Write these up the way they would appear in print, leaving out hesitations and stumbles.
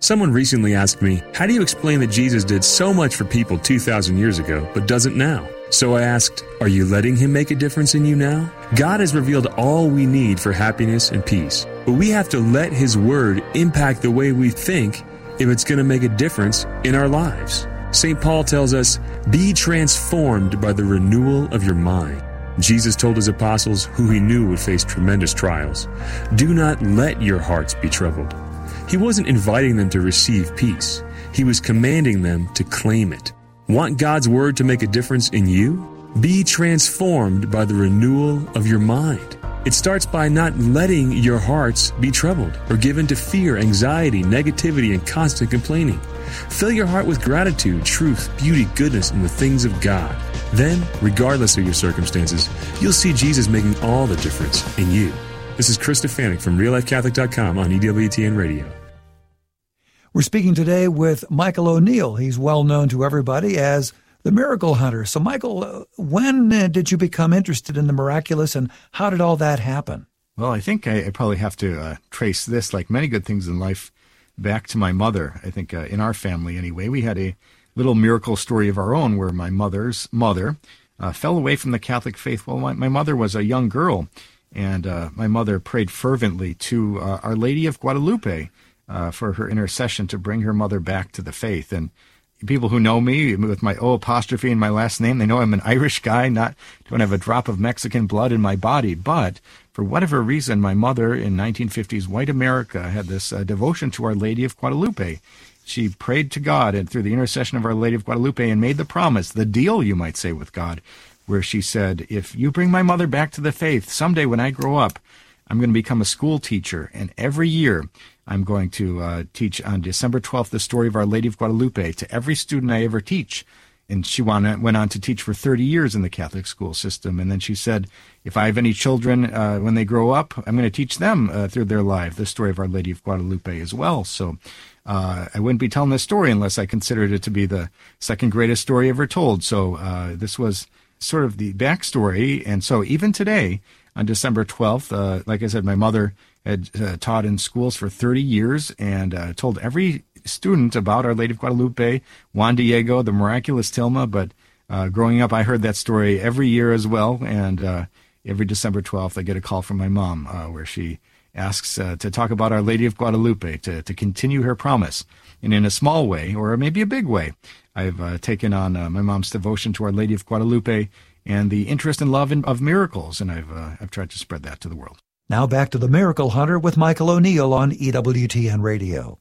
Someone recently asked me, how do you explain that Jesus did so much for people 2,000 years ago, but doesn't now? So I asked, are you letting him make a difference in you now? God has revealed all we need for happiness and peace, but we have to let his word impact the way we think if it's going to make a difference in our lives. St. Paul tells us, be transformed by the renewal of your mind. Jesus told his apostles, who he knew would face tremendous trials, do not let your hearts be troubled. He wasn't inviting them to receive peace. He was commanding them to claim it. Want God's word to make a difference in you? Be transformed by the renewal of your mind. It starts by not letting your hearts be troubled or given to fear, anxiety, negativity, and constant complaining. Fill your heart with gratitude, truth, beauty, goodness, and the things of God. Then, regardless of your circumstances, you'll see Jesus making all the difference in you. This is Chris Stefanik from RealLifeCatholic.com on EWTN Radio. We're speaking today with Michael O'Neill. He's well known to everybody as the Miracle Hunter. So, Michael, when did you become interested in the miraculous, and how did all that happen? Well, I think I probably have to trace this, like many good things in life, back to my mother. I think in our family, anyway, we had a little miracle story of our own where my mother's mother fell away from the Catholic faith. Well, my mother was a young girl, and my mother prayed fervently to Our Lady of Guadalupe for her intercession to bring her mother back to the faith. And people who know me with my O apostrophe in my last name, they know I'm an Irish guy, don't have a drop of Mexican blood in my body. But for whatever reason, my mother in 1950s white America had this devotion to Our Lady of Guadalupe. She prayed to God and through the intercession of Our Lady of Guadalupe and made the promise, the deal, you might say, with God, where she said, if you bring my mother back to the faith, someday when I grow up, I'm going to become a school teacher. And every year I'm going to teach on December 12th the story of Our Lady of Guadalupe to every student I ever teach. And she went on to teach for 30 years in the Catholic school system. And then she said, if I have any children when they grow up, I'm going to teach them through their life the story of Our Lady of Guadalupe as well. So I wouldn't be telling this story unless I considered it to be the second greatest story ever told. So this was sort of the backstory. And so even today, on December 12th, like I said, my mother had taught in schools for 30 years and told every student about Our Lady of Guadalupe, Juan Diego, the miraculous Tilma. But growing up, I heard that story every year as well. And every December 12th, I get a call from my mom where she asks to talk about Our Lady of Guadalupe, to continue her promise. And in a small way, or maybe a big way, I've taken on my mom's devotion to Our Lady of Guadalupe and the interest and love of miracles, and I've tried to spread that to the world. Now back to the Miracle Hunter with Michael O'Neill on EWTN Radio.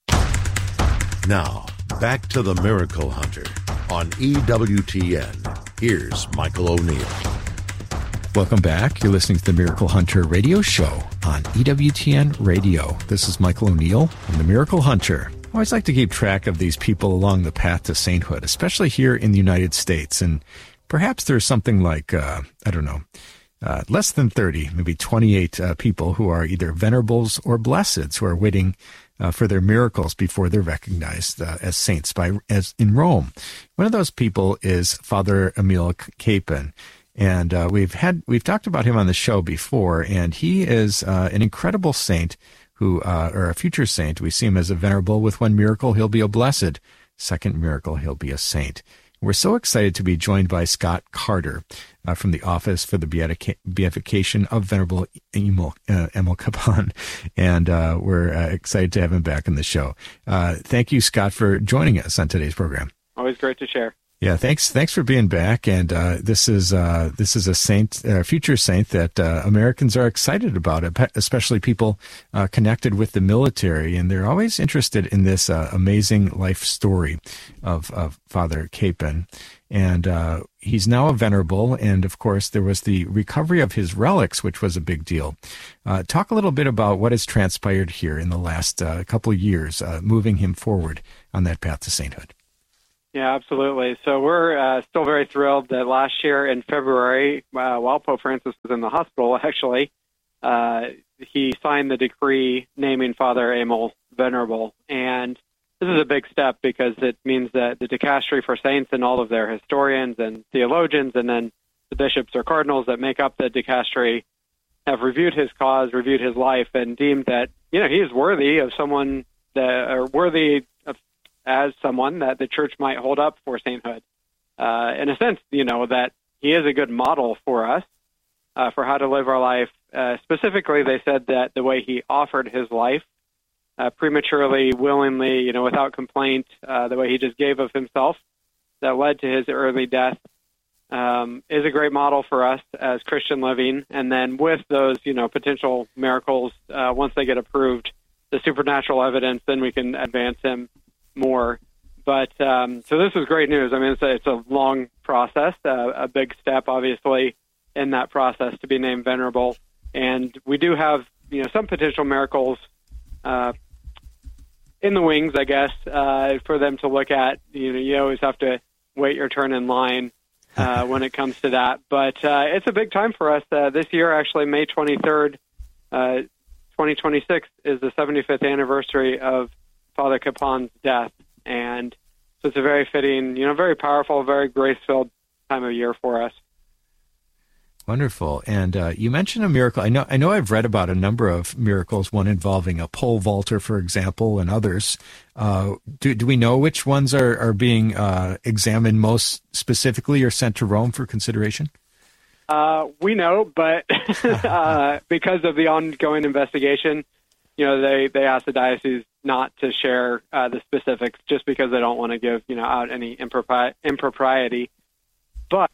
Now, back to the Miracle Hunter on EWTN. Here's Michael O'Neill. Welcome back. You're listening to the Miracle Hunter radio show on EWTN Radio. This is Michael O'Neill and the Miracle Hunter. I always like to keep track of these people along the path to sainthood, especially here in the United States. And perhaps there's something like, less than 30, maybe 28 people who are either venerables or blesseds who are waiting for their miracles before they're recognized as saints as in Rome. One of those people is Father Emil Kapaun. And we've talked about him on the show before, and he is an incredible saint or a future saint. We see him as a venerable. With one miracle, he'll be a blessed. Second miracle, he'll be a saint. We're so excited to be joined by Scott Carter from the Office for the Beatification of Venerable Emil Kapaun, and we're excited to have him back on the show. Thank you, Scott, for joining us on today's program. Always great to share. Yeah, thanks for being back. And this is a saint, future saint that Americans are excited about, especially people connected with the military, and they're always interested in this amazing life story of Father Kapaun. And he's now a venerable, and of course there was the recovery of his relics, which was a big deal. Talk a little bit about what has transpired here in the last couple of years, moving him forward on that path to sainthood. Yeah, absolutely. So we're still very thrilled that last year in February, while Pope Francis was in the hospital, actually, he signed the decree naming Father Emil venerable. And this is a big step because it means that the dicastery for saints and all of their historians and theologians and then the bishops or cardinals that make up the dicastery have reviewed his cause, reviewed his life, and deemed that, he is worthy of someone that are worthy of, as someone that the church might hold up for sainthood. In a sense, that he is a good model for us for how to live our life. Specifically, they said that the way he offered his life prematurely, willingly, without complaint, the way he just gave of himself that led to his early death is a great model for us as Christian living. And then with those, potential miracles, once they get approved, the supernatural evidence, then we can advance him more. But so this is great news. I mean, it's a long process, a big step, obviously, in that process to be named venerable. And we do have, some potential miracles in the wings, I guess, for them to look at. You always have to wait your turn in line when it comes to that. But it's a big time for us. This year, actually, May 23rd, 2026, is the 75th anniversary of Father Capon's death. And so it's a very fitting, very powerful, very grace-filled time of year for us. Wonderful. And you mentioned a miracle. I know I've read about a number of miracles, one involving a pole vaulter, for example, and others. Do we know which ones are being examined most specifically or sent to Rome for consideration? We know, but because of the ongoing investigation, they asked the diocese not to share the specifics just because they don't want to give, out any impropriety. But,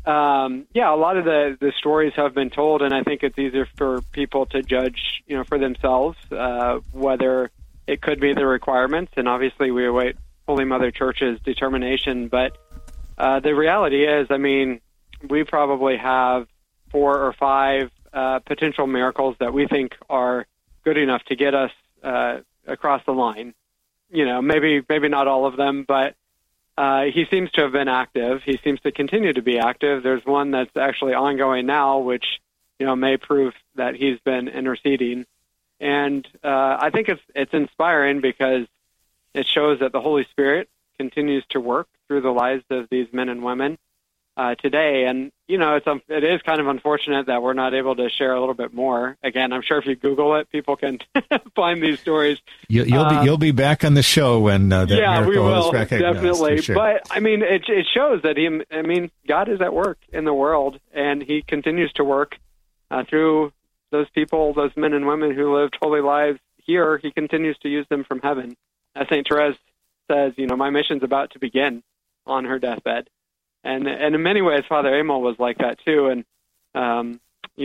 a lot of the stories have been told, and I think it's easier for people to judge, for themselves, whether it could be the requirements. And obviously we await Holy Mother Church's determination. But the reality is, we probably have 4 or 5 potential miracles that we think are good enough to get us across the line. Maybe not all of them, but he seems to have been active. He seems to continue to be active. There's one that's actually ongoing now, which, may prove that he's been interceding. And I think it's inspiring because it shows that the Holy Spirit continues to work through the lives of these men and women today. And, it is kind of unfortunate that we're not able to share a little bit more. Again, I'm sure if you Google it, people can find these stories. You'll be back on the show when that miracle we will, is recognized. Definitely. Sure. But, it shows that God is at work in the world, and he continues to work through those people, those men and women who lived holy lives here. He continues to use them from heaven. As St. Therese says, my mission's about to begin on her deathbed. And in many ways, Father Emil was like that too. And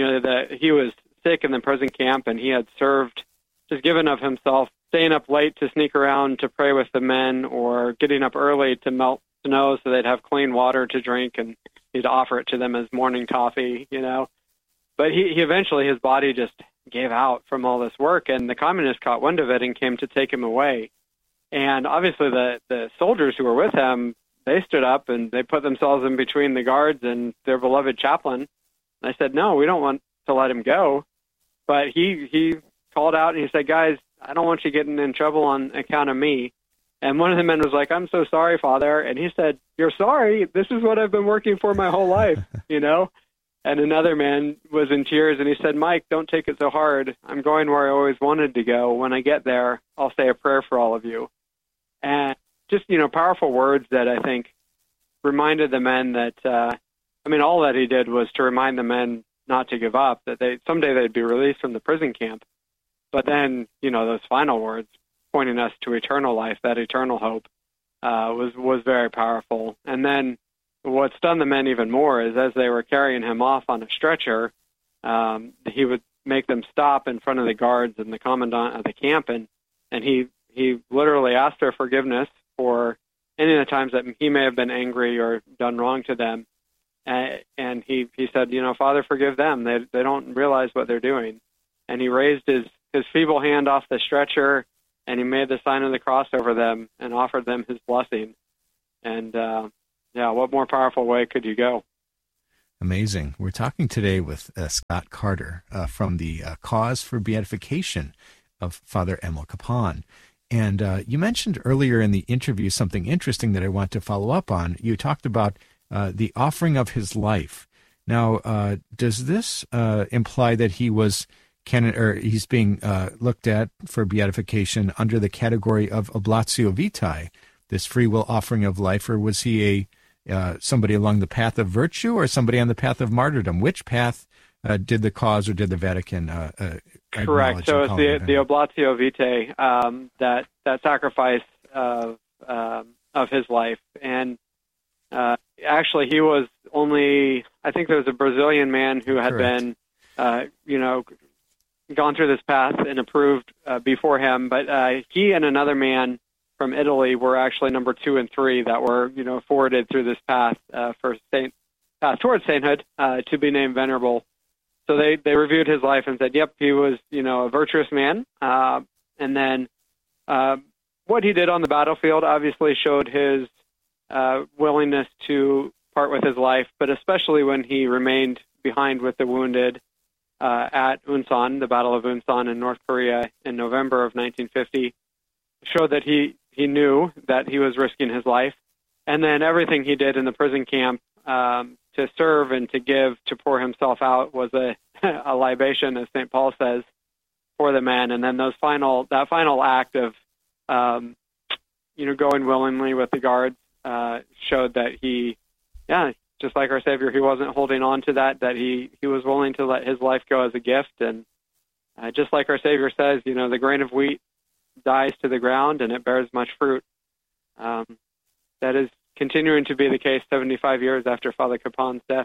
he was sick in the prison camp, and he had served, just given of himself, staying up late to sneak around to pray with the men, or getting up early to melt snow so they'd have clean water to drink, and he'd offer it to them as morning coffee. But he eventually, his body just gave out from all this work, and the communists caught wind of it and came to take him away. And obviously, the soldiers who were with him, they stood up and they put themselves in between the guards and their beloved chaplain. And I said, no, we don't want to let him go. But he called out and he said, guys, I don't want you getting in trouble on account of me. And one of the men was like, I'm so sorry, Father. And he said, you're sorry? This is what I've been working for my whole life, And another man was in tears and he said, Mike, don't take it so hard. I'm going where I always wanted to go. When I get there, I'll say a prayer for all of you. And just, powerful words that I think reminded the men that, all that he did was to remind the men not to give up, that someday they'd be released from the prison camp. But then, those final words pointing us to eternal life, that eternal hope, was very powerful. And then what stunned the men even more is as they were carrying him off on a stretcher, he would make them stop in front of the guards and the commandant of the camp, and he literally asked their forgiveness for any of the times that he may have been angry or done wrong to them. And he said, Father, forgive them. They don't realize what they're doing. And he raised his feeble hand off the stretcher, and he made the sign of the cross over them and offered them his blessing. And, what more powerful way could you go? Amazing. We're talking today with Scott Carter from the Cause for Beatification of Father Emil Capon. And you mentioned earlier in the interview something interesting that I want to follow up on. You talked about the offering of his life. Now, does this imply that he was he's being looked at for beatification under the category of oblatio vitae, this free will offering of life, or was he somebody along the path of virtue or somebody on the path of martyrdom? Which path did the cause or did the Vatican correct? So it's the oblatio vitae, that sacrifice of his life. And actually, he was only, I think there was a Brazilian man who had been, gone through this path and approved before him, but he and another man from Italy were actually number 2 and 3 that were, forwarded through this path towards sainthood, to be named venerable. So they reviewed his life and said, yep, he was, a virtuous man. And then what he did on the battlefield obviously showed his willingness to part with his life, but especially when he remained behind with the wounded at Unsan, the Battle of Unsan in North Korea in November of 1950, showed that he knew that he was risking his life. And then everything he did in the prison camp to serve and to give, to pour himself out, was a libation, as St. Paul says, for the men. And then that final act of, going willingly with the guards showed that he, just like our Savior, he wasn't holding on to that he was willing to let his life go as a gift. And just like our Savior says, the grain of wheat dies to the ground and it bears much fruit. That is continuing to be the case 75 years after Father Capon's death.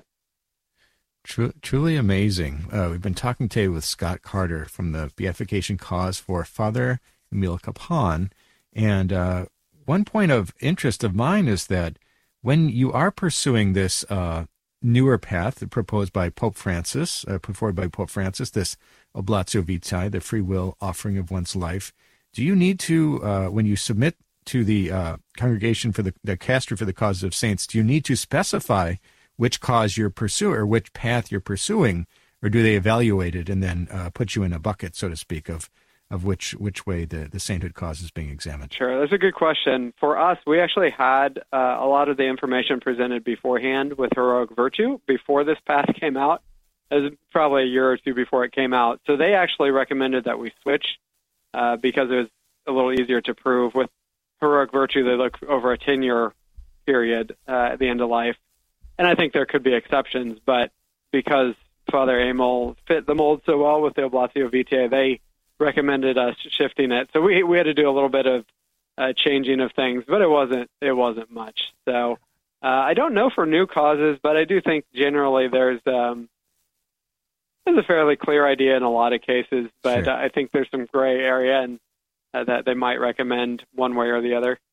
Truly amazing. We've been talking today with Scott Carter from the Beatification Cause for Father Emile Capon. And one point of interest of mine is that when you are pursuing this newer path proposed by Pope Francis, put forward by Pope Francis, this oblatio vitae, the free will offering of one's life, do you need to, when you submit to the Congregation for the Caster for the Causes of Saints, do you need to specify which cause you're pursuing or which path you're pursuing, or do they evaluate it and then put you in a bucket, so to speak, of which way the sainthood cause is being examined? Sure, that's a good question. For us, we actually had a lot of the information presented beforehand with Heroic Virtue before this path came out. It was probably a year or two before it came out. So they actually recommended that we switch because it was a little easier to prove. With Heroic Virtue, they look over a 10-year period at the end of life. And I think there could be exceptions, but because Father Emil fit the mold so well with the Oblatio Vitae, they recommended us shifting it. So we had to do a little bit of changing of things, but it wasn't much. So I don't know for new causes, but I do think generally there's a fairly clear idea in a lot of cases, but sure. I think there's some gray area and that they might recommend one way or the other.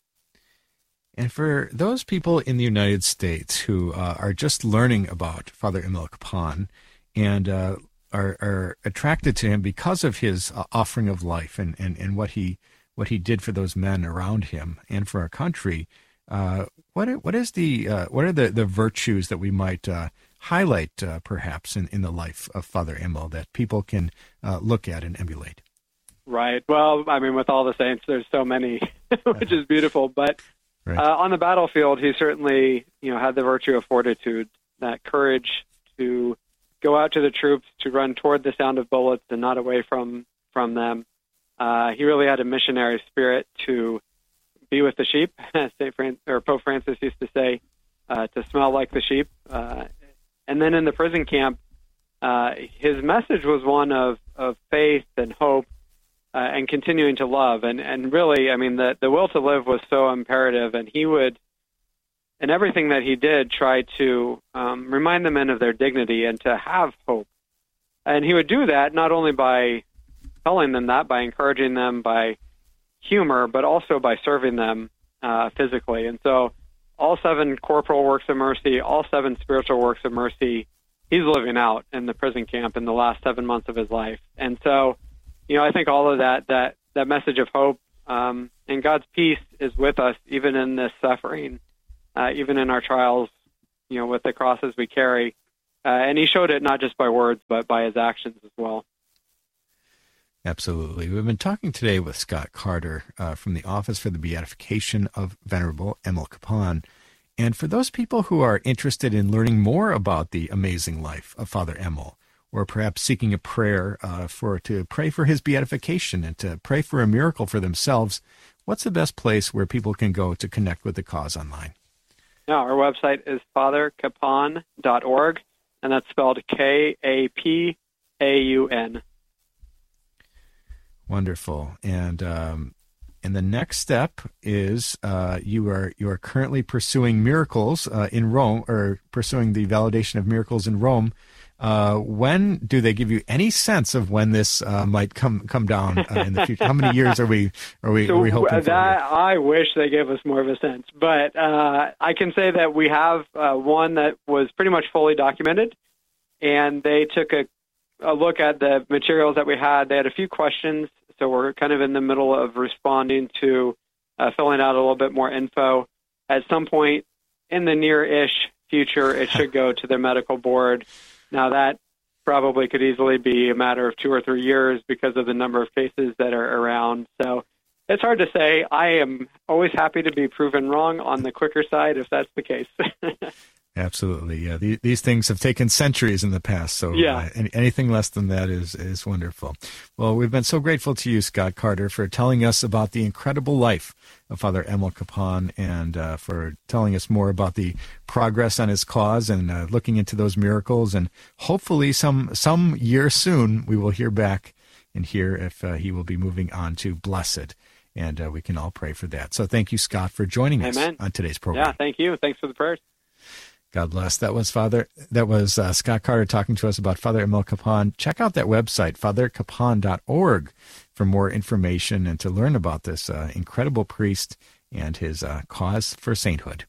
And for those people in the United States who are just learning about Father Emile Capon and are attracted to him because of his offering of life and what he did for those men around him and for our country, what are the virtues that we might highlight perhaps in the life of Father Emile that people can look at and emulate? Right. Well, I mean, with all the saints, there's so many, which is beautiful. But right. On the battlefield, he certainly, had the virtue of fortitude, that courage to go out to the troops, to run toward the sound of bullets and not away from them. He really had a missionary spirit to be with the sheep, as Pope Francis used to say, to smell like the sheep. And then in the prison camp, his message was one of faith and hope. And continuing to love. And really, I mean, the will to live was so imperative, and he would, in everything that he did, try to remind the men of their dignity and to have hope. And he would do that not only by telling them that, by encouraging them, by humor, but also by serving them physically. And so all 7 corporal works of mercy, all 7 spiritual works of mercy, he's living out in the prison camp in the last 7 months of his life. And so I think all of that message of hope and God's peace is with us even in this suffering, even in our trials, with the crosses we carry. And he showed it not just by words, but by his actions as well. Absolutely. We've been talking today with Scott Carter from the Office for the Beatification of Venerable Emile Capon. And for those people who are interested in learning more about the amazing life of Father Emile, or perhaps seeking a prayer to pray for his beatification and to pray for a miracle for themselves, what's the best place where people can go to connect with the cause online? Yeah, our website is fathercapon.org, and that's spelled Kapaun. Wonderful. And the next step is you are currently pursuing miracles in Rome, or pursuing the validation of miracles in Rome. When do they give you any sense of when this might come down in the future? How many years are we hoping for? I wish they gave us more of a sense, but I can say that we have one that was pretty much fully documented, and they took a look at the materials that we had. They had a few questions, so we're kind of in the middle of responding to filling out a little bit more info. At some point in the near-ish future, it should go to their medical board. Now, that probably could easily be a matter of 2 or 3 years because of the number of cases that are around. So it's hard to say. I am always happy to be proven wrong on the quicker side if that's the case. Absolutely, yeah. These things have taken centuries in the past, so yeah. Anything less than that is wonderful. Well, we've been so grateful to you, Scott Carter, for telling us about the incredible life of Father Emil Capon, and for telling us more about the progress on his cause and looking into those miracles. And hopefully some year soon we will hear back and hear if he will be moving on to blessed. And we can all pray for that. So thank you, Scott, for joining us on today's program. Yeah, thank you. Thanks for the prayers. God bless. That was Scott Carter talking to us about Father Emil Capon. Check out that website, fathercapon.org, for more information and to learn about this incredible priest and his cause for sainthood.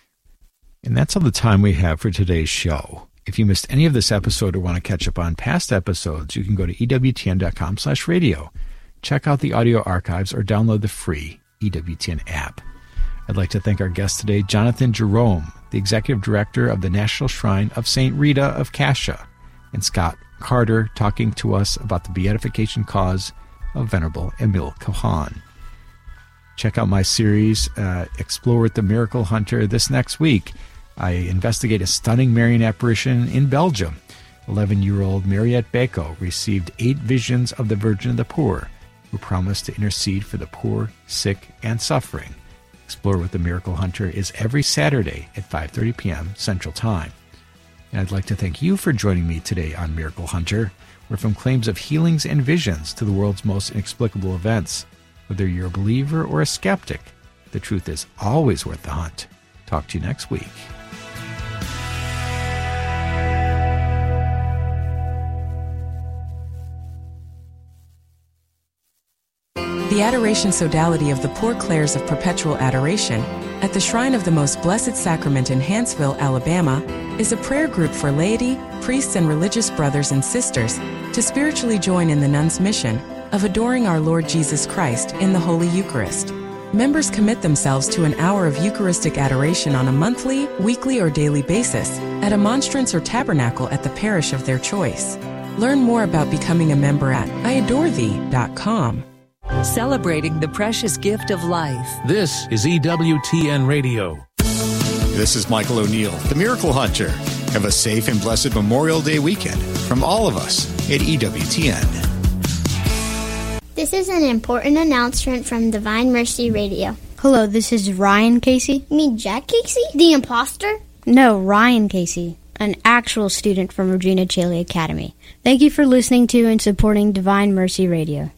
And that's all the time we have for today's show. If you missed any of this episode or want to catch up on past episodes, you can go to EWTN.com/radio. Check out the audio archives or download the free EWTN app. I'd like to thank our guest today, Jonathan Jerome, the Executive Director of the National Shrine of St. Rita of Cascia, and Scott Carter talking to us about the beatification cause of Venerable Emil Capon. Check out my series, Explore with the Miracle Hunter. This next week, I investigate a stunning Marian apparition in Belgium. 11-year-old Mariette Beko received 8 visions of the Virgin of the Poor, who promised to intercede for the poor, sick, and suffering. Explore with the Miracle Hunter is every Saturday at 5:30 p.m. Central Time. And I'd like to thank you for joining me today on Miracle Hunter, where from claims of healings and visions to the world's most inexplicable events, whether you're a believer or a skeptic, the truth is always worth the hunt. Talk to you next week. The Adoration Sodality of the Poor Clares of Perpetual Adoration at the Shrine of the Most Blessed Sacrament in Hanceville, Alabama, is a prayer group for laity, priests, and religious brothers and sisters to spiritually join in the nuns' mission of adoring our Lord Jesus Christ in the Holy Eucharist. Members commit themselves to an hour of Eucharistic adoration on a monthly, weekly, or daily basis at a monstrance or tabernacle at the parish of their choice. Learn more about becoming a member at iadorethee.com. Celebrating the precious gift of life. This is EWTN Radio. This is Michael O'Neill, the Miracle Hunter. Have a safe and blessed Memorial Day weekend from all of us at EWTN. This is an important announcement from Divine Mercy Radio. Hello, this is Ryan Casey. You mean Jack Casey? The imposter? No, Ryan Casey, an actual student from Regina Caeli Academy. Thank you for listening to and supporting Divine Mercy Radio.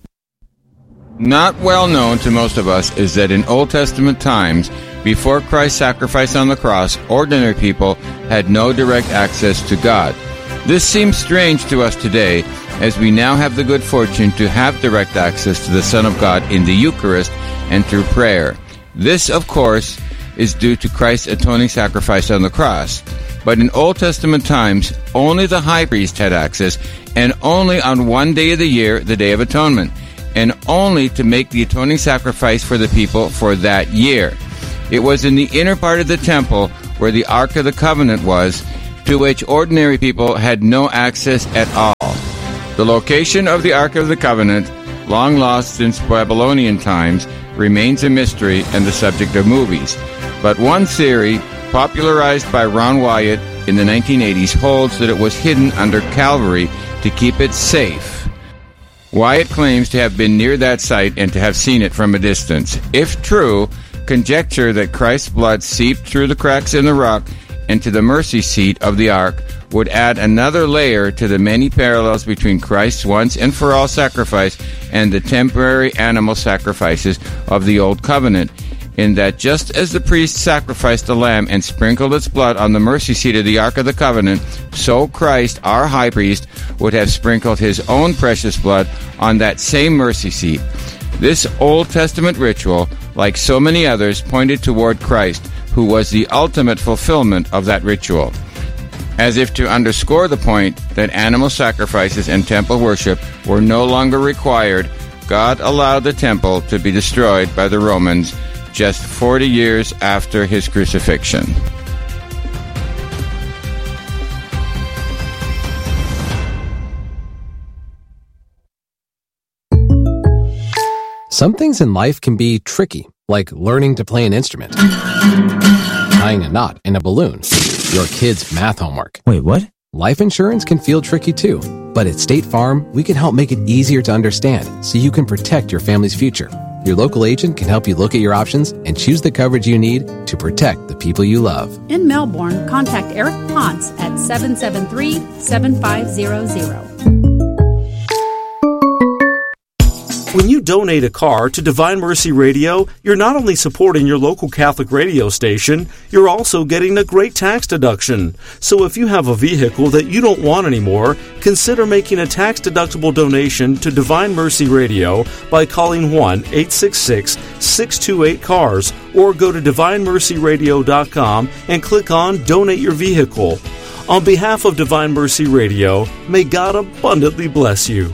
Not well known to most of us is that in Old Testament times, before Christ's sacrifice on the cross, ordinary people had no direct access to God. This seems strange to us today, as we now have the good fortune to have direct access to the Son of God in the Eucharist and through prayer. This, of course, is due to Christ's atoning sacrifice on the cross. But in Old Testament times, only the high priest had access, and only on one day of the year, the Day of Atonement, and only to make the atoning sacrifice for the people for that year. It was in the inner part of the temple where the Ark of the Covenant was, to which ordinary people had no access at all. The location of the Ark of the Covenant, long lost since Babylonian times, remains a mystery and the subject of movies. But one theory, popularized by Ron Wyatt in the 1980s, holds that it was hidden under Calvary to keep it safe. Wyatt claims to have been near that site and to have seen it from a distance. If true, conjecture that Christ's blood seeped through the cracks in the rock into the mercy seat of the ark would add another layer to the many parallels between Christ's once and for all sacrifice and the temporary animal sacrifices of the Old Covenant, in that just as the priest sacrificed the lamb and sprinkled its blood on the mercy seat of the Ark of the Covenant, so Christ, our high priest, would have sprinkled his own precious blood on that same mercy seat. This Old Testament ritual, like so many others, pointed toward Christ, who was the ultimate fulfillment of that ritual. As if to underscore the point that animal sacrifices and temple worship were no longer required, God allowed the temple to be destroyed by the Romans just 40 years after his crucifixion. Some things in life can be tricky, like learning to play an instrument, tying a knot in a balloon, your kid's math homework. Wait, what? Life insurance can feel tricky too, but at State Farm, we can help make it easier to understand so you can protect your family's future. Your local agent can help you look at your options and choose the coverage you need to protect the people you love. In Melbourne, contact Eric Ponce at 773-7500. When you donate a car to Divine Mercy Radio, you're not only supporting your local Catholic radio station, you're also getting a great tax deduction. So if you have a vehicle that you don't want anymore, consider making a tax-deductible donation to Divine Mercy Radio by calling 1-866-628-CARS or go to DivineMercyRadio.com and click on Donate Your Vehicle. On behalf of Divine Mercy Radio, may God abundantly bless you.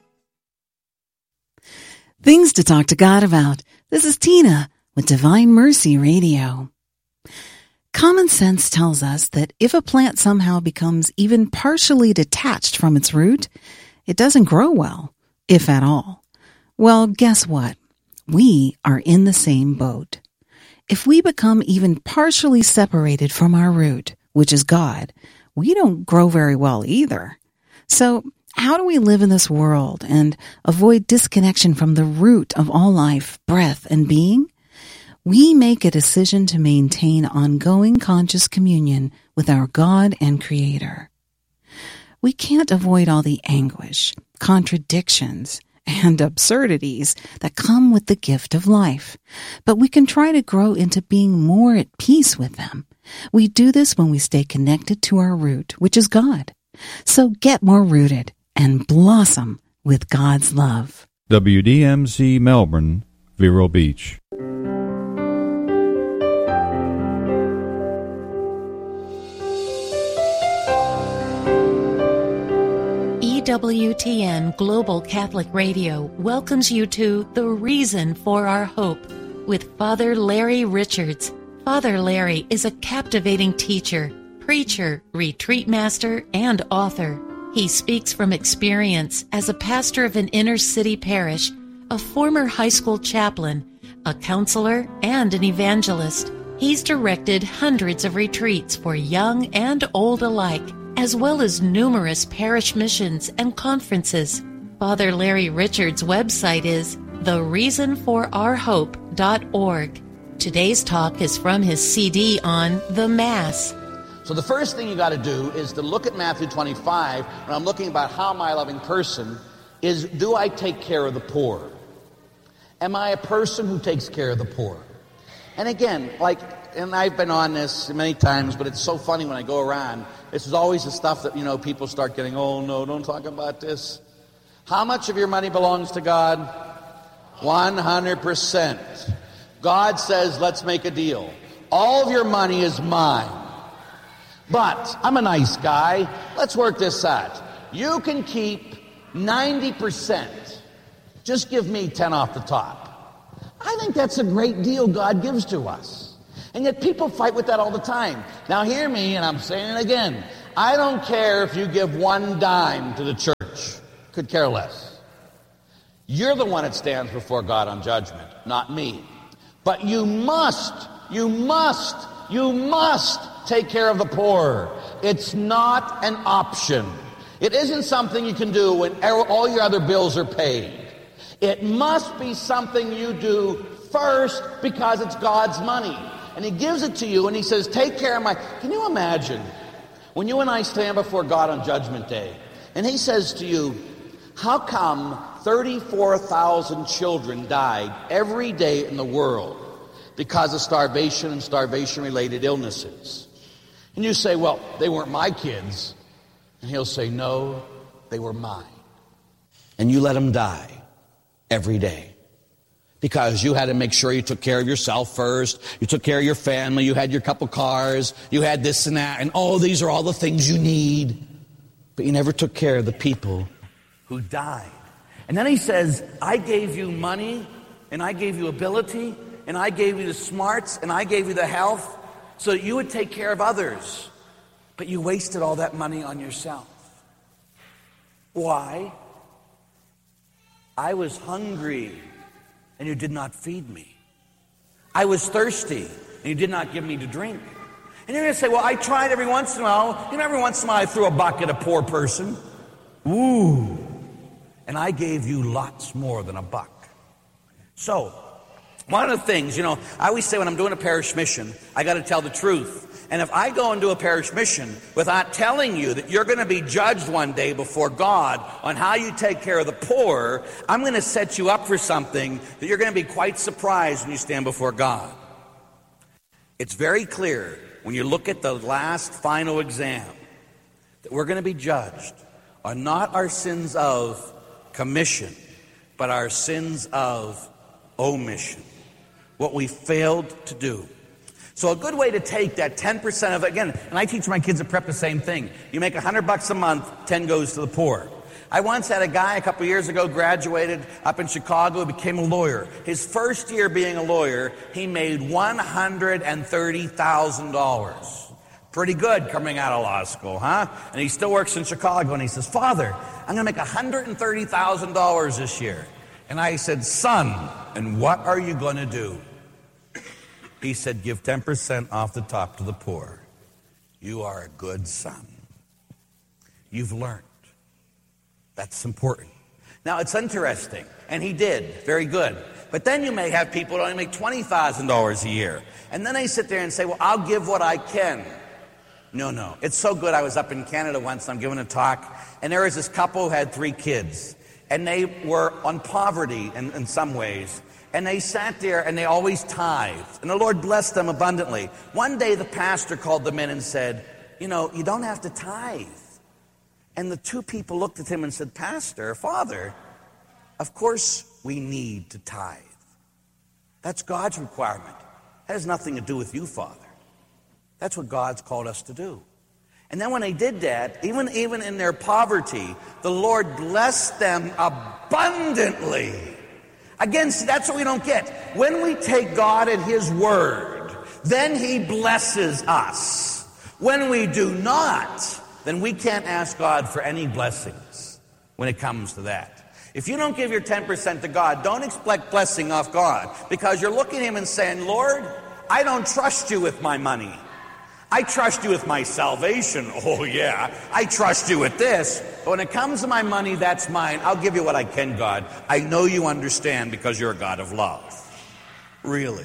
Things to talk to God about. This is Tina with Divine Mercy Radio. Common sense tells us that if a plant somehow becomes even partially detached from its root, it doesn't grow well, if at all. Well, guess what? We are in the same boat. If we become even partially separated from our root, which is God, we don't grow very well either. So, how do we live in this world and avoid disconnection from the root of all life, breath, and being? We make a decision to maintain ongoing conscious communion with our God and Creator. We can't avoid all the anguish, contradictions, and absurdities that come with the gift of life, but we can try to grow into being more at peace with them. We do this when we stay connected to our root, which is God. So get more rooted and blossom with God's love. WDMZ Melbourne, Vero Beach. EWTN Global Catholic Radio welcomes you to The Reason for Our Hope with Father Larry Richards. Father Larry is a captivating teacher, preacher, retreat master, and author. He speaks from experience as a pastor of an inner-city parish, a former high school chaplain, a counselor, and an evangelist. He's directed hundreds of retreats for young and old alike, as well as numerous parish missions and conferences. Father Larry Richards' website is thereasonforourhope.org. Today's talk is from his CD on the Mass. So the first thing you got to do is to look at Matthew 25, when I'm looking about how am I a loving person, is do I take care of the poor? Am I a person who takes care of the poor? And again, and I've been on this many times, but it's so funny when I go around, this is always the stuff that, people start getting, oh no, don't talk about this. How much of your money belongs to God? 100%. God says, let's make a deal. All of your money is mine. But I'm a nice guy. Let's work this out. You can keep 90%. Just give me 10 off the top. I think that's a great deal God gives to us. And yet people fight with that all the time. Now hear me, and I'm saying it again. I don't care if you give one dime to the church. Could care less. You're the one that stands before God on judgment, not me. But you must take care of the poor. It's not an option. It isn't something you can do when all your other bills are paid. It must be something you do first because it's God's money. And he gives it to you and he says, take care of my... Can you imagine when you and I stand before God on Judgment Day and he says to you, how come 34,000 children died every day in the world because of starvation and starvation-related illnesses? And you say, well, they weren't my kids. And he'll say, no, they were mine. And you let them die every day because you had to make sure you took care of yourself first. You took care of your family. You had your couple cars. You had this and that. And these are all the things you need. But you never took care of the people who died. And then he says, I gave you money, and I gave you ability, and I gave you the smarts, and I gave you the health, so that you would take care of others. But you wasted all that money on yourself. Why? I was hungry, and you did not feed me. I was thirsty, and you did not give me to drink. And you're going to say, well, I tried every once in a while. You know, every once in a while I threw a buck at a poor person. Ooh. And I gave you lots more than a buck. So, one of the things, I always say when I'm doing a parish mission, I got to tell the truth. And if I go and do a parish mission without telling you that you're going to be judged one day before God on how you take care of the poor, I'm going to set you up for something that you're going to be quite surprised when you stand before God. It's very clear when you look at the last final exam that we're going to be judged on not our sins of commission, but our sins of omission, what we failed to do. So a good way to take that 10% of it, again, and I teach my kids at prep the same thing. You make $100 a month, 10 goes to the poor. I once had a guy a couple years ago, graduated up in Chicago, became a lawyer. His first year being a lawyer, he made $130,000. Pretty good coming out of law school, huh? And he still works in Chicago, and he says, Father, I'm going to make $130,000 this year. And I said, son, and what are you going to do? He said, give 10% off the top to the poor. You are a good son. You've learned. That's important. Now, it's interesting, and he did, very good. But then you may have people that only make $20,000 a year. And then they sit there and say, well, I'll give what I can. No. It's so good. I was up in Canada once, and I'm giving a talk, and there was this couple who had 3 kids. And they were on poverty in some ways. And they sat there and they always tithed. And the Lord blessed them abundantly. One day the pastor called them in and said, you don't have to tithe. And the 2 people looked at him and said, Pastor, Father, of course we need to tithe. That's God's requirement. That has nothing to do with you, Father. That's what God's called us to do. And then when they did that, even in their poverty, the Lord blessed them abundantly. Again, see, that's what we don't get. When we take God at His word, then He blesses us. When we do not, then we can't ask God for any blessings when it comes to that. If you don't give your 10% to God, don't expect blessing off God, because you're looking at Him and saying, Lord, I don't trust you with my money. I trust you with my salvation. Oh, yeah. I trust you with this. But when it comes to my money, that's mine. I'll give you what I can, God. I know you understand because you're a God of love. Really.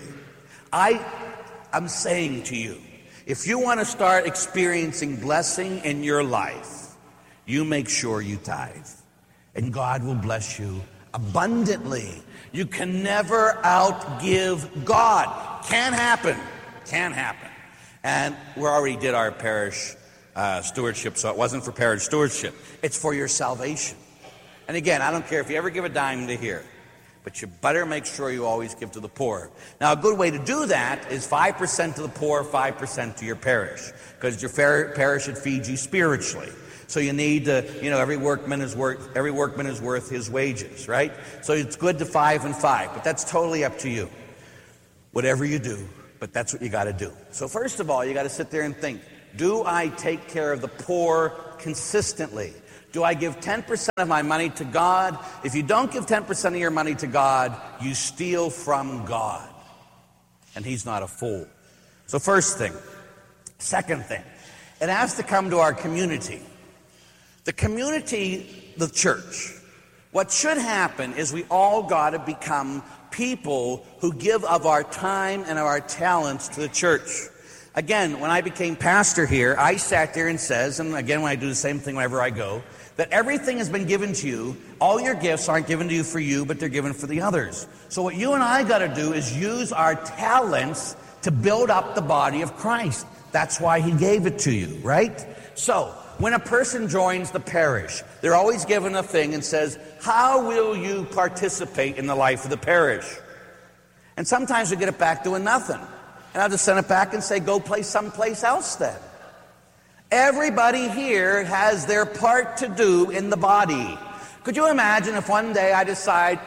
I'm saying to you, if you want to start experiencing blessing in your life, you make sure you tithe. And God will bless you abundantly. You can never outgive God. Can't happen. Can't happen. And we already did our parish stewardship, so it wasn't for parish stewardship. It's for your salvation. And again, I don't care if you ever give a dime to here, but you better make sure you always give to the poor. Now, a good way to do that is 5% to the poor, 5% to your parish, because your parish should feed you spiritually. So you need to, every workman is worth his wages, right? So it's good to 5 and 5, but that's totally up to you. Whatever you do. But that's what you got to do. So first of all, you got to sit there and think, do I take care of the poor consistently? Do I give 10% of my money to God? If you don't give 10% of your money to God, you steal from God. And He's not a fool. So first thing. Second thing, it has to come to our community. The community, the church. What should happen is we all got to become people who give of our time and of our talents to the church. Again, when I became pastor here, I sat there and says, and again when I do the same thing whenever I go, that everything has been given to you. All your gifts aren't given to you for you, but they're given for the others. So what you and I got to do is use our talents to build up the body of Christ. That's why he gave it to you, right? So when a person joins the parish, they're always given a thing and says, how will you participate in the life of the parish? And sometimes we get it back doing nothing. And I'll just send it back and say, go play someplace else then. Everybody here has their part to do in the body. Could you imagine if one day I decide,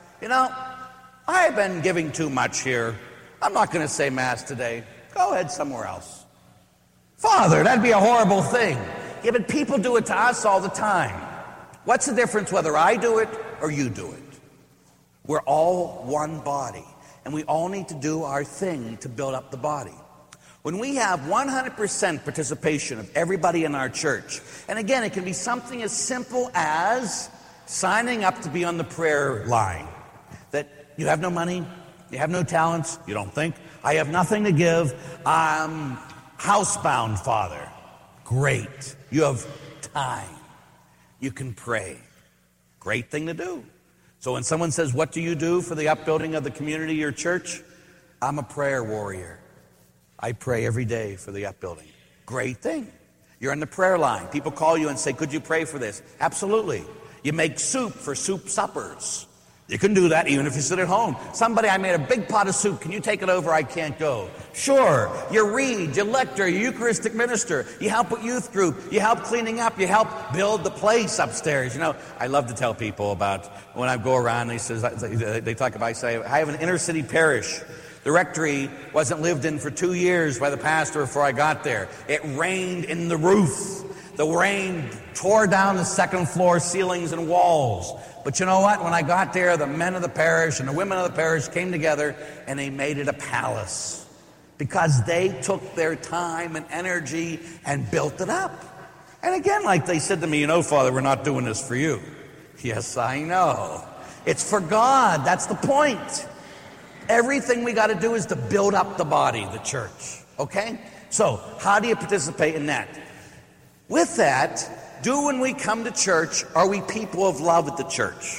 I've been giving too much here. I'm not going to say Mass today. Go ahead somewhere else. Father, that'd be a horrible thing. Yeah, but people do it to us all the time. What's the difference whether I do it or you do it? We're all one body, and we all need to do our thing to build up the body. When we have 100% participation of everybody in our church, and again, it can be something as simple as signing up to be on the prayer line. That you have no money, you have no talents, you don't think, I have nothing to give, I'm housebound, Father. Great. You have time. You can pray. Great thing to do. So when someone says, what do you do for the upbuilding of the community, your church? I'm a prayer warrior. I pray every day for the upbuilding. Great thing. You're on the prayer line. People call you and say, could you pray for this? Absolutely. You make soup for soup suppers. You can do that even if you sit at home. Somebody, I made a big pot of soup. Can you take it over? I can't go. Sure. You read, you lecture, you Eucharistic minister. You help with youth group. You help cleaning up. You help build the place upstairs. I love to tell people about when I go around, they talk about, I say, I have an inner city parish. The rectory wasn't lived in for 2 years by the pastor before I got there. It rained in the roof. The rain tore down the second floor ceilings and walls. But you know what? When I got there, the men of the parish and the women of the parish came together and they made it a palace. Because they took their time and energy and built it up. And again, like they said to me, Father, we're not doing this for you. Yes, I know. It's for God. That's the point. Everything we got to do is to build up the body, the church. Okay? So, how do you participate in that? With that, when we come to church, are we people of love at the church?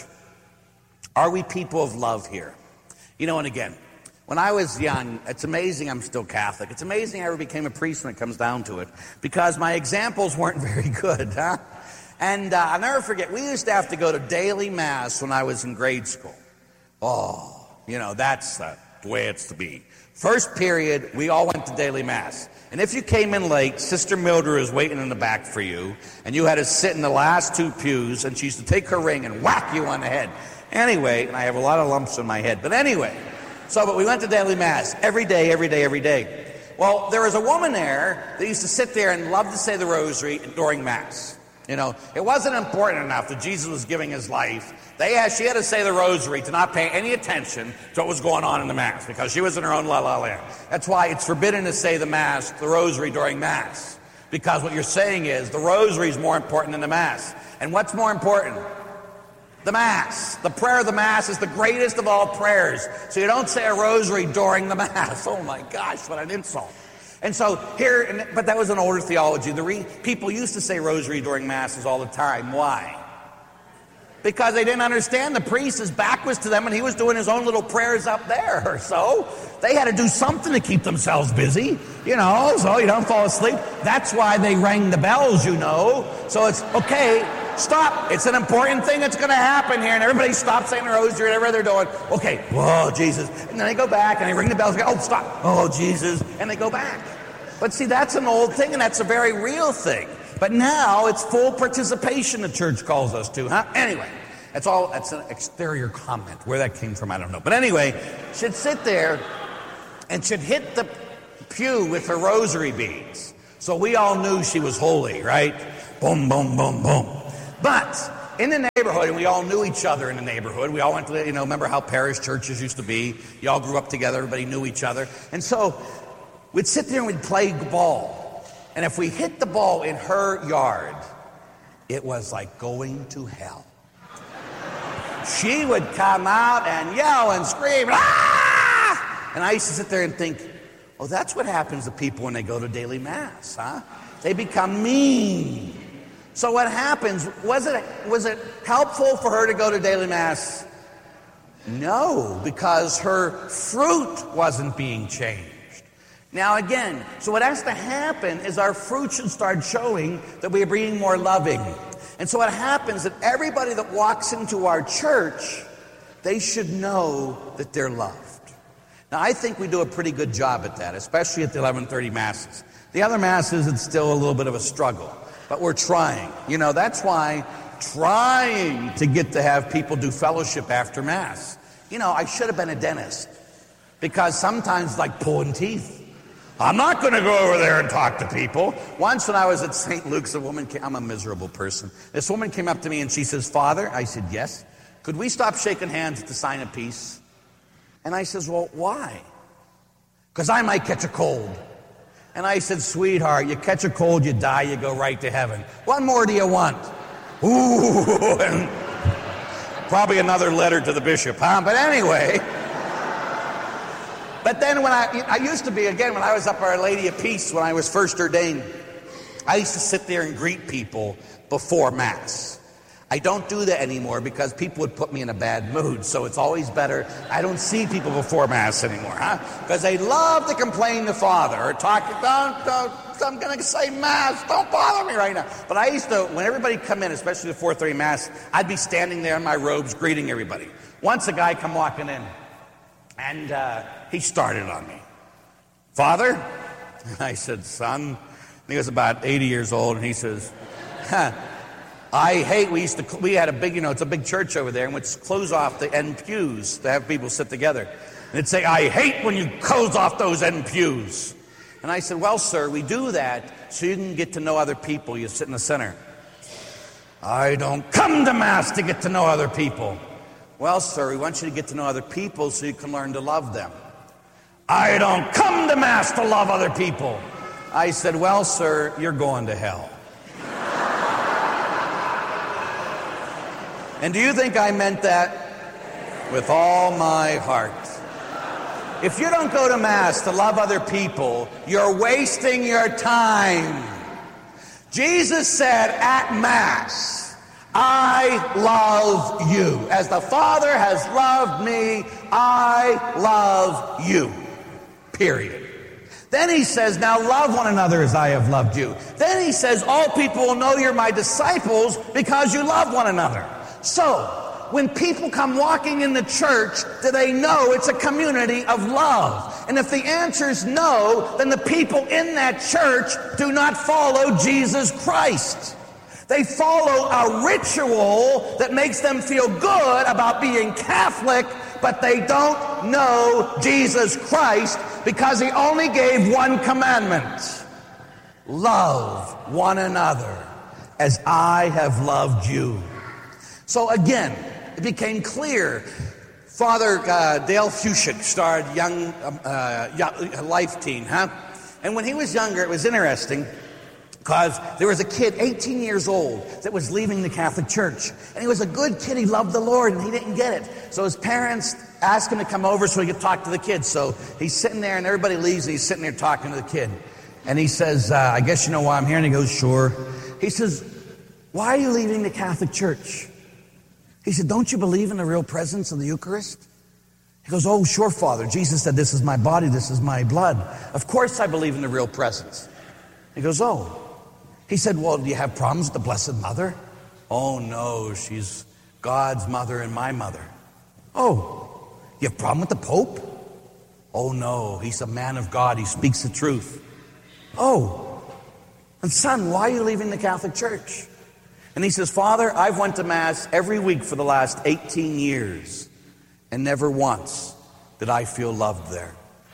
Are we people of love here? And again, when I was young, it's amazing I'm still Catholic. It's amazing I ever became a priest when it comes down to it, because my examples weren't very good, huh? And I'll never forget, we used to have to go to daily Mass when I was in grade school. Oh, that's the way it's to be. First period, we all went to daily Mass. And if you came in late, Sister Mildred was waiting in the back for you, and you had to sit in the last two pews, and she used to take her ring and whack you on the head. Anyway, and I have a lot of lumps in my head, but anyway. But we went to daily Mass every day. Well, there was a woman there that used to sit there and love to say the rosary during Mass. It wasn't important enough that Jesus was giving his life. She had to say the rosary to not pay any attention to what was going on in the Mass, because she was in her own la-la land. That's why it's forbidden to say the rosary during Mass. Because what you're saying is the rosary is more important than the Mass. And what's more important? The Mass. The prayer of the Mass is the greatest of all prayers. So you don't say a rosary during the Mass. Oh my gosh, what an insult. And so but that was an older theology. People used to say rosary during Masses all the time. Why? Because they didn't understand the priest, his back was to them, and he was doing his own little prayers up there. So they had to do something to keep themselves busy, so you don't fall asleep. That's why they rang the bells, So it's, okay, stop. It's an important thing that's going to happen here. And everybody stops saying the rosary, whatever they're doing. Okay, whoa, Jesus. And then they go back, and they ring the bells, and go, oh, stop. Oh, Jesus. And they go back. But see, that's an old thing, and that's a very real thing. But now it's full participation the church calls us to, huh? Anyway, that's an exterior comment. Where that came from, I don't know. But anyway, she'd sit there and she'd hit the pew with her rosary beads. So we all knew she was holy, right? Boom, boom, boom, boom. But in the neighborhood, and we all knew each other in the neighborhood. We all went to, remember how parish churches used to be? You all grew up together, everybody knew each other. And so we'd sit there and we'd play ball. And if we hit the ball in her yard, it was like going to hell. She would come out and yell and scream, ah! And I used to sit there and think, oh, that's what happens to people when they go to daily mass, huh? They become mean. So what happens, was it helpful for her to go to daily mass? No, because her fruit wasn't being changed. Now again, so what has to happen is our fruit should start showing that we are being more loving. And so what happens that everybody that walks into our church, they should know that they're loved. Now I think we do a pretty good job at that, especially at the 11:30 masses. The other masses, it's still a little bit of a struggle, but we're trying. You know, that's why trying to get to have people do fellowship after mass. You know, I should have been a dentist, because sometimes like pulling teeth. I'm not going to go over there and talk to people. Once when I was at St. Luke's, I'm a miserable person. This woman came up to me and she says, Father, I said, yes. Could we stop shaking hands at the sign of peace? And I says, well, why? Because I might catch a cold. And I said, sweetheart, you catch a cold, you die, you go right to heaven. What more do you want? Ooh, and probably another letter to the bishop, huh? But anyway. But then when I used to be, again, when I was up Our Lady of Peace, when I was first ordained, I used to sit there and greet people before Mass. I don't do that anymore because people would put me in a bad mood. So it's always better. I don't see people before Mass anymore, huh? Because they love to complain to Father or talk, I'm going to say Mass, don't bother me right now. But I used to, when everybody come in, especially the 4:30 Mass, I'd be standing there in my robes greeting everybody. Once a guy come walking in, and he started on me. Father? And I said, son. And he was about 80 years old, and he says, I hate, we had a big, it's a big church over there, and we'd close off the end pews to have people sit together. And it'd say, I hate when you close off those end pews. And I said, well, sir, we do that so you can get to know other people. You sit in the center. I don't come to Mass to get to know other people. Well, sir, we want you to get to know other people so you can learn to love them. I don't come to Mass to love other people. I said, well, sir, you're going to hell. And do you think I meant that? With all my heart. If you don't go to Mass to love other people, you're wasting your time. Jesus said at Mass, I love you. As the Father has loved me, I love you. Period. Then he says, now love one another as I have loved you. Then he says, all people will know you're my disciples because you love one another. So, when people come walking in the church, do they know it's a community of love? And if the answer is no, then the people in that church do not follow Jesus Christ. They follow a ritual that makes them feel good about being Catholic, but they don't know Jesus Christ because he only gave one commandment. Love one another as I have loved you. So again, it became clear. Father Dale Fuchik started Young Life Teen, huh? And when he was younger, it was interesting because there was a kid, 18 years old, that was leaving the Catholic Church. And he was a good kid. He loved the Lord, and he didn't get it. So his parents asked him to come over so he could talk to the kids. So he's sitting there, and everybody leaves, and he's sitting there talking to the kid. And he says, I guess you know why I'm here. And he goes, sure. He says, why are you leaving the Catholic Church? He said, don't you believe in the real presence of the Eucharist? He goes, oh, sure, Father. Jesus said, this is my body, this is my blood. Of course I believe in the real presence. He goes, oh. He said, well, do you have problems with the Blessed Mother? Oh, no, she's God's mother and my mother. Oh, you have a problem with the Pope? Oh, no, he's a man of God. He speaks the truth. Oh, and son, why are you leaving the Catholic Church? And he says, Father, I've went to Mass every week for the last 18 years, and never once did I feel loved there.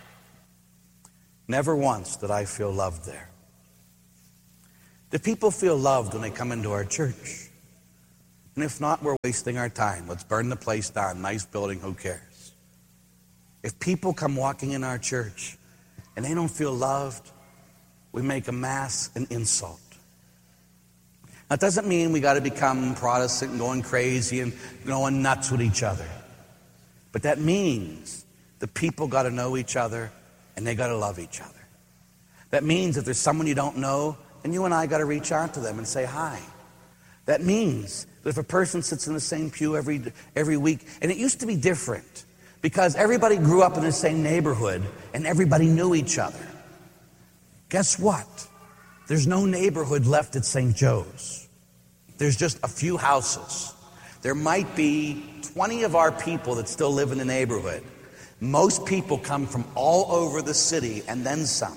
Never once did I feel loved there. Do people feel loved when they come into our church? And if not, we're wasting our time. Let's burn the place down. Nice building, who cares? If people come walking in our church and they don't feel loved, we make a Mass an insult. That doesn't mean we got to become Protestant and going crazy and going nuts with each other. But that means the people got to know each other and they got to love each other. That means if there's someone you don't know, then you and I got to reach out to them and say hi. That means that if a person sits in the same pew every week, and it used to be different because everybody grew up in the same neighborhood and everybody knew each other. Guess what? There's no neighborhood left at St. Joe's. There's just a few houses. There might be 20 of our people that still live in the neighborhood. Most people come from all over the city and then some.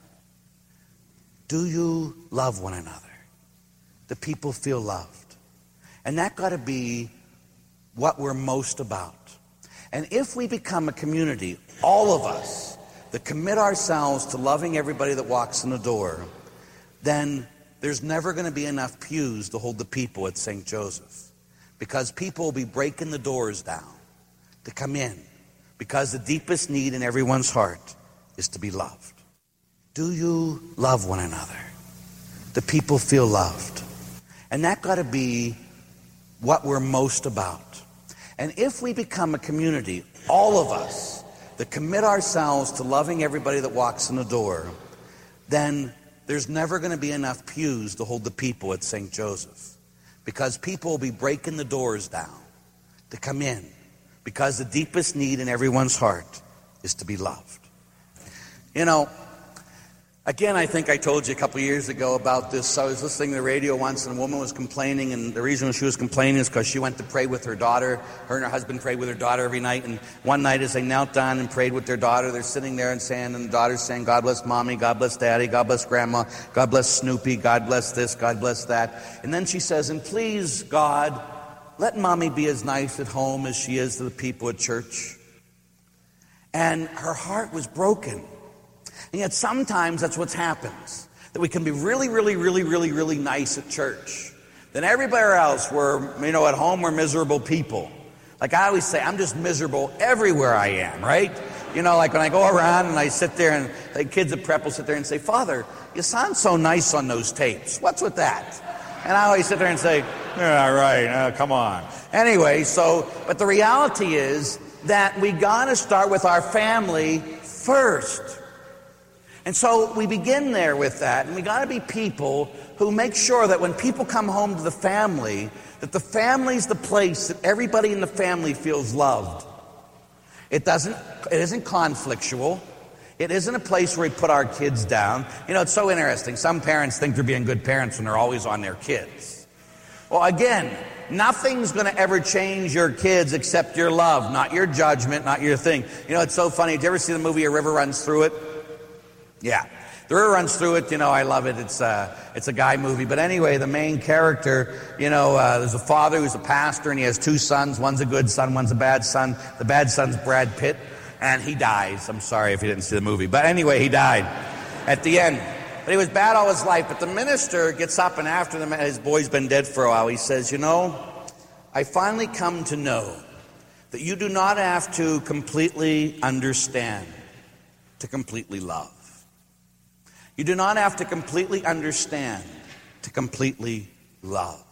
Do you love one another? Do people feel loved? And that got to be what we're most about. And if we become a community, all of us, that commit ourselves to loving everybody that walks in the door, then there's never going to be enough pews to hold the people at St. Joseph. Because people will be breaking the doors down to come in. Because the deepest need in everyone's heart is to be loved. Do you love one another? Do people feel loved? And that got to be what we're most about. And if we become a community, all of us, that commit ourselves to loving everybody that walks in the door, then there's never going to be enough pews to hold the people at St. Joseph. Because people will be breaking the doors down to come in. Because the deepest need in everyone's heart is to be loved. You know, again, I think I told you a couple years ago about this. I was listening to the radio once and a woman was complaining, and the reason she was complaining is because she went to pray with her daughter. Her and her husband prayed with her daughter every night, and one night as they knelt down and prayed with their daughter, they're sitting there and saying, and the daughter's saying, God bless Mommy, God bless Daddy, God bless Grandma, God bless Snoopy, God bless this, God bless that. And then she says, and please, God, let Mommy be as nice at home as she is to the people at church. And her heart was broken. And yet sometimes that's what happens. That we can be really, really, really, really, really nice at church. Then everywhere else, at home we're miserable people. Like I always say, I'm just miserable everywhere I am, right? Like when I go around and I sit there and the kids at prep will sit there and say, Father, you sound so nice on those tapes. What's with that? And I always sit there and say, yeah, right, come on. Anyway, but the reality is that we got to start with our family first. And so we begin there with that, and we got to be people who make sure that when people come home to the family, that the family's the place that everybody in the family feels loved. It isn't conflictual. It isn't a place where we put our kids down. It's so interesting. Some parents think they're being good parents when they're always on their kids. Well, again, nothing's going to ever change your kids except your love, not your judgment, not your thing. It's so funny. Did you ever see the movie A River Runs Through It? Yeah. The River Runs Through It, I love it. It's a guy movie. But anyway, the main character, there's a father who's a pastor and he has two sons. One's a good son, one's a bad son. The bad son's Brad Pitt. And he dies. I'm sorry if you didn't see the movie. But anyway, he died at the end. But he was bad all his life. But the minister gets up and after his boy's been dead for a while, he says, I finally come to know that you do not have to completely understand to completely love. You do not have to completely understand to completely love.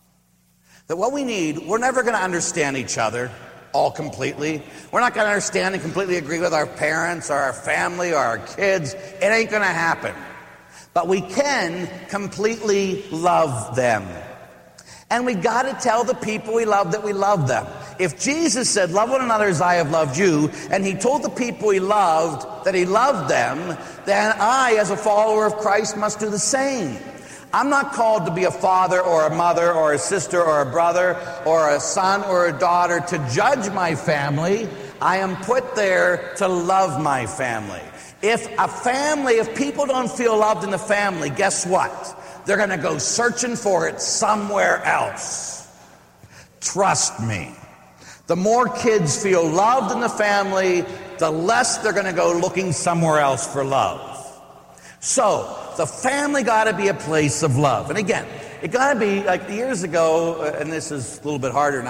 That what we need, we're never going to understand each other all completely. We're not going to understand and completely agree with our parents or our family or our kids. It ain't going to happen. But we can completely love them. And we got to tell the people we love that we love them. If Jesus said, love one another as I have loved you, and he told the people he loved that he loved them, then I, as a follower of Christ, must do the same. I'm not called to be a father or a mother or a sister or a brother or a son or a daughter to judge my family. I am put there to love my family. If people don't feel loved in the family, guess what? They're going to go searching for it somewhere else. Trust me. The more kids feel loved in the family, the less they're going to go looking somewhere else for love. So, the family got to be a place of love. And again, it got to be like years ago, and this is a little bit harder now.